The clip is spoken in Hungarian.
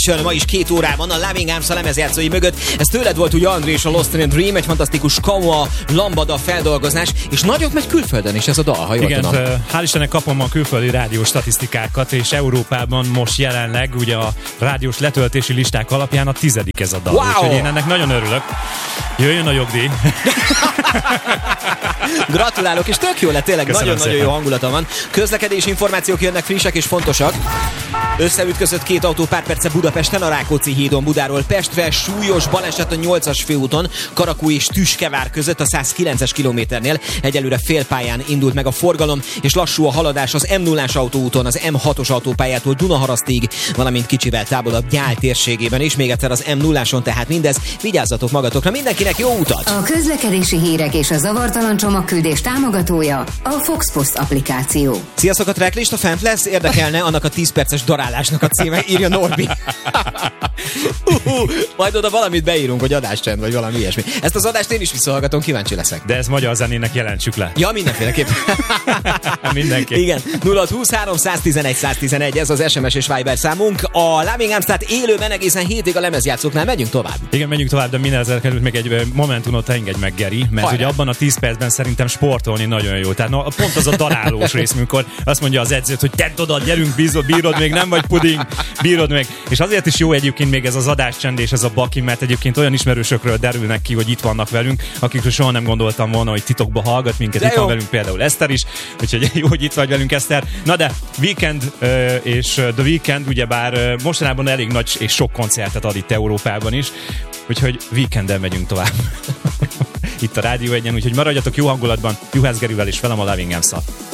Ma is 2 órában a Loving Arms a lemezjátszói mögött. Ez tőled volt ugye, André, és a Lost in a Dream, egy fantasztikus Kaua Lambada feldolgozás, és nagyot megy külföldön is ez a dal, ha jól tudom. Hál' Istennek kapom a külföldi rádiós statisztikákat, és Európában most jelenleg ugye a rádiós letöltési listák alapján a 10. ez a dal. Wow. Úgyhogy én ennek nagyon örülök. Jöjjön a jogdíj. Gratulálok, és tök jó lett, tényleg nagyon-nagyon jó hangulata van. Közlekedési információk jönnek frissek és fontosak. Összeütközött 2 autó pár perce Budapesten, a Rákóczi hídon Budáról Pestre, súlyos baleset a 8-as főúton, Karakú és Tüskevár között a 109-es kilométernél. Egyelőre félpályán indult meg a forgalom, és lassú a haladás az M0-ás autóúton, az M6-os autópályától Dunaharasztig, valamint kicsivel távolabb Gyál térségében, és még egyszer az M0-áson, tehát mindez. Vigyázzatok magatokra, mindenkinek jó utat! A közlekedési hírek és a zavartalan csomagküldés támogatója a Fox Post applikáció. Sziasztok, a tracklista fent lesz, érdekelne annak a 10 perces darálásnak a címe, írja Norbi. Majd oda valamit beírunk, hogy adáscsend, vagy valami ilyesmi. Ezt az adást én is visszahallgatom, kíváncsi leszek. De ez magyar zenének jelentsük le. Ja, mindenféleképp. Mindenképp. Igen, 0623 111 111, ez az SMS és Viber számunk. A Loving Arms, tehát élőben egészen hétig a lemezjátszóknál, megyünk tovább. Igen, megyünk tovább, de minden ezzel került még egy momentumot engedj meg, Geri, mert ugye abban a 10 percben szerintem sportolni nagyon jó. Tehát pont az a darálós rész, amikor azt mondja az edzőt, hogy tedd oda, gyerünk, bírod még, nem vagy puding, bírod még. És azért is jó egyébként még ez az adáscsend és ez a baki, mert egyébként olyan ismerősökről derülnek ki, hogy itt vannak velünk, akikről soha nem gondoltam volna, hogy titokba hallgat minket. Itt van velünk például Eszter is, úgyhogy jó, hogy itt vagy velünk, Eszter. Na de Weekend és The Weekend ugyebár mostanában elég nagy és sok koncertet ad itt Európában is, úgyhogy Weekenden megyünk tovább. Itt a Rádió 1-en, úgyhogy maradjatok jó hangulatban, Juhász Gerivel és velem a Loving Arms-szal.